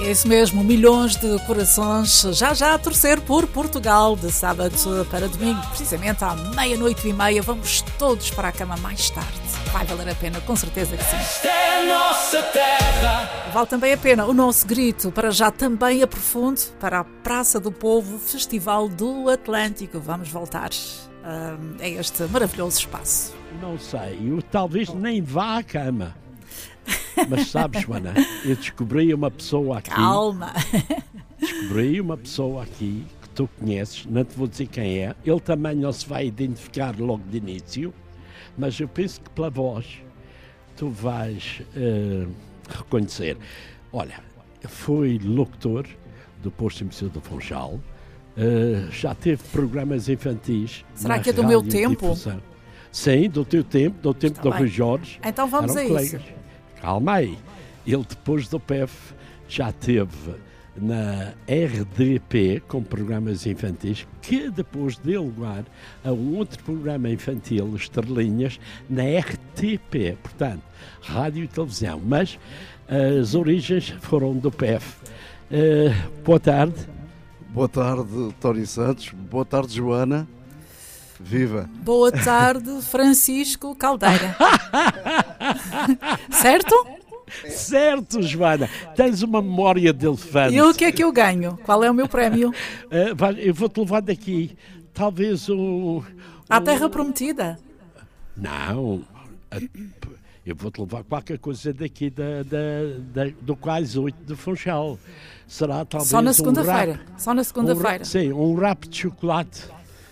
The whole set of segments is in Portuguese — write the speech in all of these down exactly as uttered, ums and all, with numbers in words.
É isso mesmo, milhões de corações já já a torcer por Portugal, de sábado para domingo, precisamente à meia-noite e meia. Vamos todos para a cama mais tarde. Vai valer a pena, com certeza que sim. Esta é a nossa terra. Vale também a pena o nosso grito para já também aprofundo para a Praça do Povo, Festival do Atlântico. Vamos voltar uh, a este maravilhoso espaço. Não sei, eu talvez nem vá à cama. Mas sabes, Joana, eu descobri uma pessoa aqui. Calma. Descobri uma pessoa aqui que tu conheces, não te vou dizer quem é. Ele também não se vai identificar logo de início, mas eu penso que pela voz tu vais uh, reconhecer. Olha, foi locutor do Posto Emissor do Funchal, uh, já teve programas infantis. Será que é do meu tempo? Sim, do teu tempo, do tempo Está do bem. Rui Jorge. Então vamos Eram a colegas. isso. Calma aí. Ele depois do P E F já teve na R D P com programas infantis, que depois deu lugar a um outro programa infantil, Estrelinhas, na R T P, portanto, rádio e televisão. Mas as origens foram do P E F. Uh, boa tarde. Boa tarde, Tony Santos. Boa tarde, Joana. Viva! Boa tarde, Francisco Caldeira. Certo? Certo, Joana. Tens uma memória de elefante. E o que é que eu ganho? Qual é o meu prémio? Uh, vai, eu vou-te levar daqui. Talvez um... À um... Terra Prometida? Não. Eu vou-te levar qualquer coisa daqui da, da, da, do quase oito de Funchal. Será talvez Só na um segunda-feira. rap, Só na segunda-feira. Um, sim, um rap de chocolate.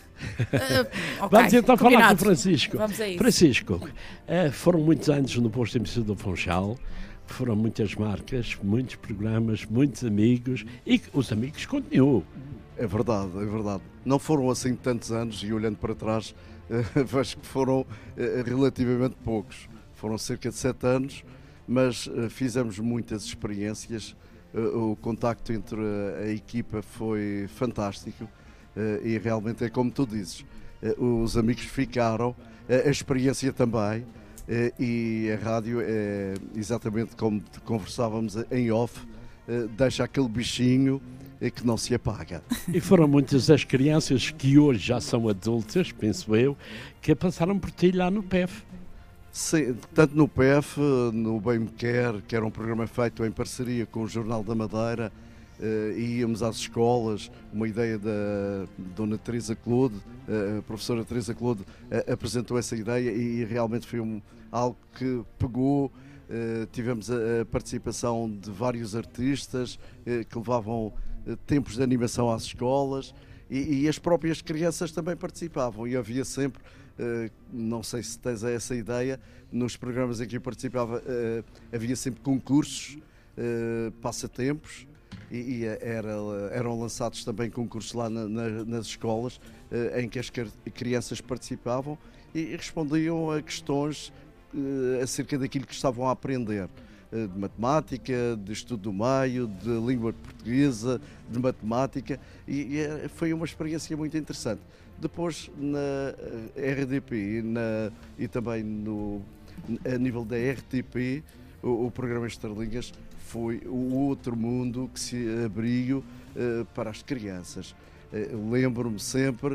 Uh, okay. Vamos então Combinado. falar com o Francisco. Vamos a isso. Francisco, uh, foram muitos anos no Posto Emissor do Funchal, foram muitas marcas, muitos programas, muitos amigos e os amigos continuam. É verdade, é verdade. Não foram assim tantos anos e olhando para trás, uh, acho que foram uh, relativamente poucos. Foram cerca de sete anos, mas uh, fizemos muitas experiências. Uh, o contacto entre a, a equipa foi fantástico. Uh, e realmente é como tu dizes, uh, os amigos ficaram, uh, a experiência também, uh, e a rádio é exatamente como conversávamos em off, uh, deixa aquele bichinho uh, que não se apaga. E foram muitas as crianças que hoje já são adultas, penso eu, que passaram por ti lá no P E F. Sim, tanto no P E F, no Bem Me Quer, que era um programa feito em parceria com o Jornal da Madeira. Uh, íamos às escolas, uma ideia da Dona Teresa Claude, uh, a professora Teresa Claude uh, apresentou essa ideia e, e realmente foi um, algo que pegou. Uh, tivemos a, a participação de vários artistas uh, que levavam uh, tempos de animação às escolas e, e as próprias crianças também participavam e havia sempre, uh, não sei se tens essa ideia, nos programas em que eu participava uh, havia sempre concursos, uh, passatempos. E, e era, eram lançados também concursos lá na, na, nas escolas eh, em que as crianças participavam e, e respondiam a questões eh, acerca daquilo que estavam a aprender, eh, de matemática, de estudo do meio, de língua portuguesa, de matemática e, e foi uma experiência muito interessante. Depois na R D P e, na, e também no, a nível da R T P, o, o programa Estrelinhas foi o outro mundo que se abriu uh, para as crianças. Uh, lembro-me sempre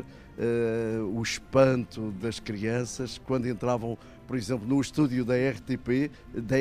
uh, o espanto das crianças quando entravam, por exemplo, no estúdio da R T P, da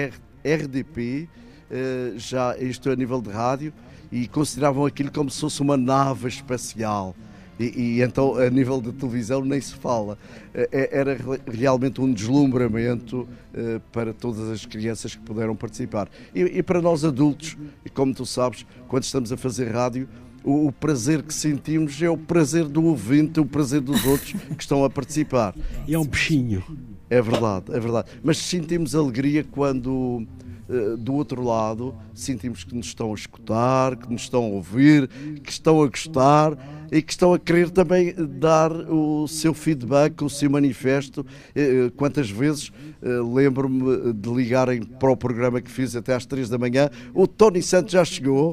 R D P, uh, já isto a nível de rádio, e consideravam aquilo como se fosse uma nave espacial. E, e então, a nível de televisão, nem se fala. Era realmente um deslumbramento uh, para todas as crianças que puderam participar. E, e para nós adultos, e como tu sabes, quando estamos a fazer rádio, o, o prazer que sentimos é o prazer do ouvinte, o prazer dos outros que estão a participar. É um bichinho. É verdade, é verdade. Mas sentimos alegria quando... do outro lado, sentimos que nos estão a escutar, que nos estão a ouvir, que estão a gostar e que estão a querer também dar o seu feedback, o seu manifesto. Quantas vezes lembro-me de ligarem para o programa que fiz até às três da manhã, o Tony Santos já chegou,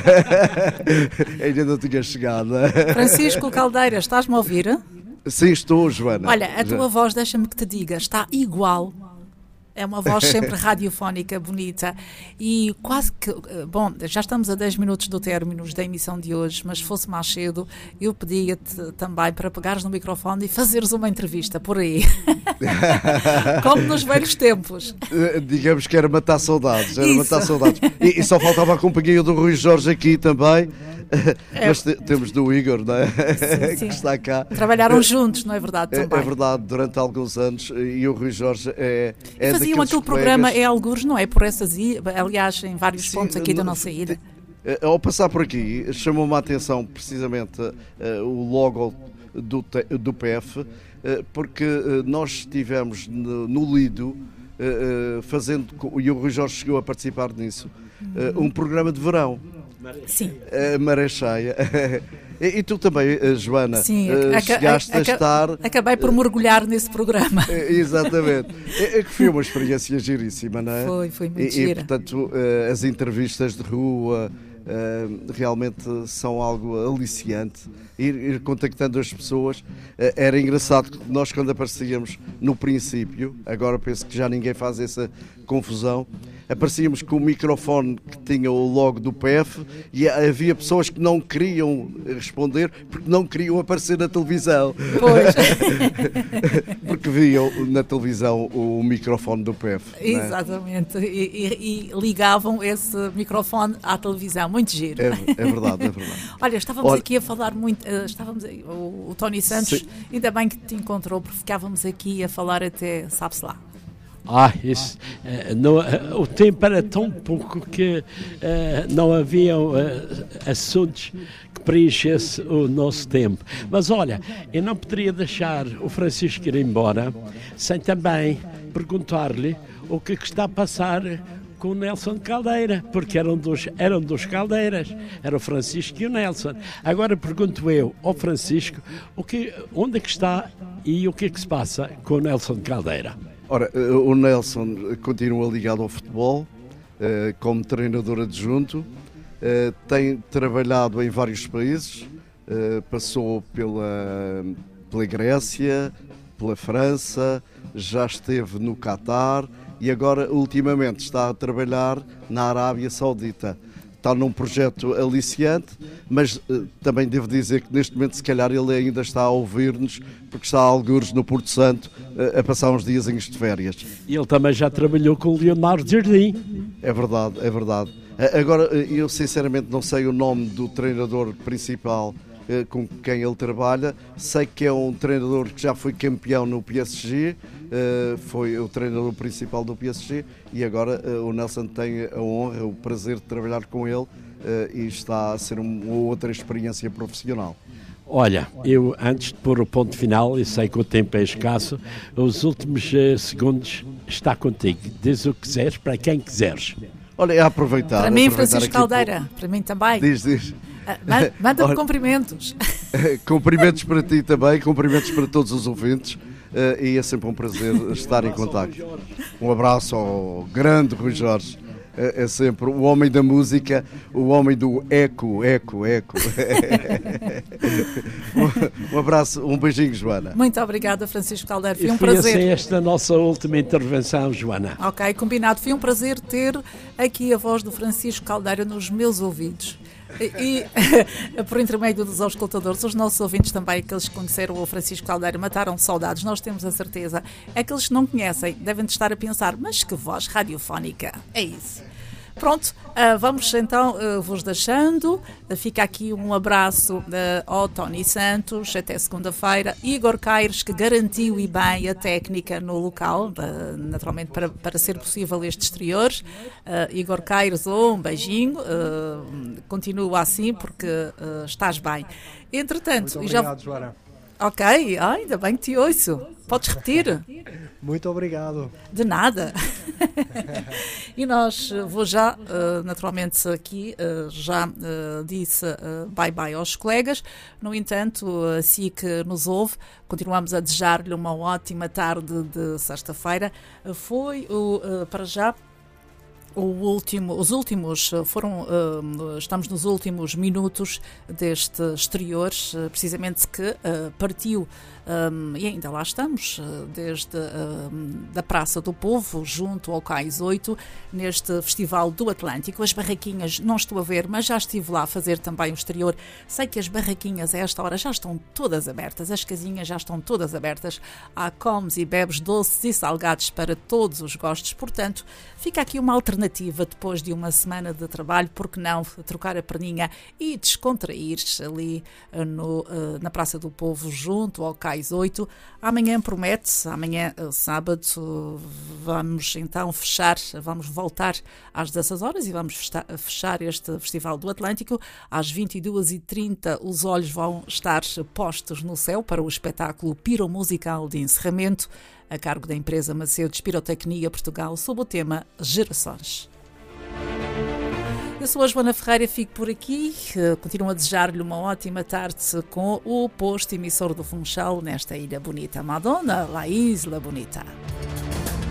ainda não tinha chegado. Francisco Caldeira, estás-me a ouvir? Sim, estou, Joana. Olha, a tua voz, deixa-me que te diga, está igual É uma voz sempre radiofónica, bonita. E quase que... Bom, já estamos a dez minutos do término da emissão de hoje, mas se fosse mais cedo, eu pedia-te também para pegares no microfone e fazeres uma entrevista por aí. Como nos velhos tempos. Digamos que era matar saudades. Era matar saudades. E, e só faltava a companhia do Rui Jorge aqui também. É. Mas te, temos do Igor, não é? Sim, sim. Que está cá. Trabalharam juntos, não é verdade? Também. É, é verdade, durante alguns anos. E o Rui Jorge é. é faziam aquele colegas... programa, é algures, não é? Por essas, aliás, em vários sim, pontos aqui da nossa ida. Ao passar por aqui, chamou-me a atenção precisamente uh, o logo do, do P F, uh, porque uh, nós estivemos no, no Lido, uh, uh, fazendo, e o Rui Jorge chegou a participar nisso, uh, um programa de verão. Sim. A Maré Cheia. E, e tu também, Joana, sim, uh, chegaste a, a, a estar... Acabei por mergulhar nesse programa. Exatamente. É, que foi uma experiência giríssima, não é? Foi, foi muito e, gira. E, portanto, uh, as entrevistas de rua uh, realmente são algo aliciante. Ir, ir contactando as pessoas. Uh, era engraçado que nós, quando aparecíamos no princípio, agora penso que já ninguém faz essa confusão, aparecíamos com o microfone que tinha o logo do P F e havia pessoas que não queriam responder porque não queriam aparecer na televisão. Pois. Porque viam na televisão o microfone do P F. Exatamente. É? E, e, e ligavam esse microfone à televisão. Muito giro. É, é verdade, é verdade. Olha, estávamos Olha, aqui a falar muito, uh, estávamos, o, o Tony Santos, sim. Ainda bem que te encontrou, porque ficávamos aqui a falar até, sabe-se lá. Ah, isso, uh, não, uh, o tempo era tão pouco que uh, não havia uh, assuntos que preenchesse o nosso tempo. Mas olha, eu não poderia deixar o Francisco ir embora sem também perguntar-lhe o que, é que está a passar com o Nelson Caldeira, porque eram dos, eram dos Caldeiras, era o Francisco e o Nelson. Agora pergunto eu ao Francisco o que, onde é que está e o que é que se passa com o Nelson Caldeira. Ora, o Nelson continua ligado ao futebol, como treinador adjunto, tem trabalhado em vários países, passou pela, pela Grécia, pela França, já esteve no Catar e agora, ultimamente, está a trabalhar na Arábia Saudita. Está num projeto aliciante, mas uh, também devo dizer que neste momento, se calhar, ele ainda está a ouvir-nos, porque está a algures no Porto Santo, uh, a passar uns diazinhos de férias. E ele também já trabalhou com o Leonardo Jardim. É verdade, é verdade. Uh, agora, uh, eu sinceramente não sei o nome do treinador principal uh, com quem ele trabalha. Sei que é um treinador que já foi campeão no P S G, uh, foi o treinador principal do P S G, e agora uh, o Nelson tem a honra, o prazer de trabalhar com ele uh, e está a ser uma outra experiência profissional. Olha, eu antes de pôr o ponto final, e sei que o tempo é escasso, os últimos uh, segundos está contigo. Diz o que quiseres, para quem quiseres. Olha, é aproveitar. Para mim, aproveitar Francisco Caldeira, por... para mim também. Diz, diz. Uh, Manda-me Olha, cumprimentos. Cumprimentos para ti também, cumprimentos para todos os ouvintes. Uh, e é sempre um prazer estar em contacto. Um abraço ao grande Rui Jorge. Uh, é sempre o homem da música, o homem do eco, eco, eco. um, um abraço, um beijinho, Joana. Muito obrigada, Francisco Caldeira. Foi um foi prazer. Assim esta nossa última intervenção, Joana. Ok, combinado. Foi um prazer ter aqui a voz do Francisco Caldeira nos meus ouvidos. E, e por intermédio dos auscultadores, os nossos ouvintes também, aqueles que conheceram o Francisco Caldeira, mataram saudades, nós temos a certeza. Aqueles que não conhecem devem de estar a pensar, mas que voz radiofónica, é isso. Pronto, uh, vamos então uh, vos deixando. Uh, fica aqui um abraço uh, ao Tony Santos, até segunda-feira. Igor Caires, que garantiu e bem a técnica no local, uh, naturalmente para, para ser possível estes exteriores. Uh, Igor Caires, um beijinho. Uh, continua assim porque uh, estás bem. Entretanto, muito obrigado, já... Joana. Ok, ah, ainda bem que te ouço. Podes repetir? Muito obrigado. De nada. E nós, vou já, uh, naturalmente aqui, uh, já uh, disse uh, bye-bye aos colegas. No entanto, assim que nos ouve, continuamos a desejar-lhe uma ótima tarde de sexta-feira. Uh, foi, uh, uh, para já, O último, os últimos foram, uh, estamos nos últimos minutos deste exterior, uh, precisamente que uh, partiu, um, e ainda lá estamos, uh, desde uh, da Praça do Povo, junto ao Cais oito, neste Festival do Atlântico. As barraquinhas não estou a ver, mas já estive lá a fazer também o exterior. Sei que as barraquinhas a esta hora já estão todas abertas, as casinhas já estão todas abertas. Há comes e bebes doces e salgados para todos os gostos, portanto, fica aqui uma alternativa depois de uma semana de trabalho, porque não trocar a perninha e descontrair ali no, na Praça do Povo, junto ao Cais oito. Amanhã promete, amanhã sábado, vamos então fechar, vamos voltar às dezesseis horas e vamos fechar este Festival do Atlântico. Às vinte e duas e trinta os olhos vão estar postos no céu para o espetáculo piromusical de encerramento, a cargo da empresa Macedo Pirotecnia Portugal, sob o tema Gerações. Eu sou a Joana Ferreira, fico por aqui. Continuo a desejar-lhe uma ótima tarde com o posto emissor do Funchal nesta ilha bonita. Madonna, la Isla Bonita.